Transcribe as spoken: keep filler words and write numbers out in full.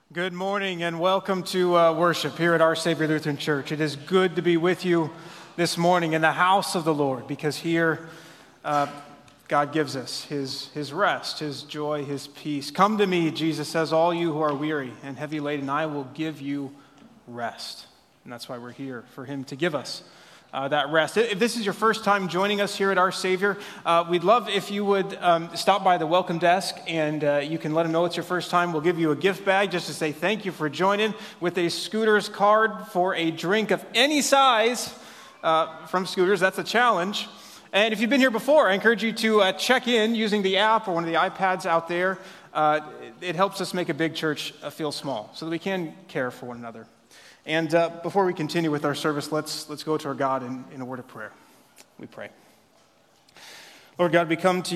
Good morning and welcome to uh, worship here at Our Savior Lutheran Church. It is good to be with you this morning in the house of the Lord because here uh, God gives us his, his rest, his joy, his peace. Come to me, Jesus says, all you who are weary and heavy laden, I will give you rest. And that's why we're here, for him to give us Uh, that rest. If this is your first time joining us here at Our Savior, uh, we'd love if you would um, stop by the welcome desk and uh, you can let them know it's your first time. We'll give you a gift bag just to say thank you for joining with a Scooters card for a drink of any size uh, from Scooters. That's a challenge. And if you've been here before, I encourage you to uh, check in using the app or one of the iPads out there. Uh, it helps us make a big church uh, feel small so that we can care for one another. And uh, before we continue with our service, let's let's go to our God in, in a word of prayer. We pray. Lord God, we come to you.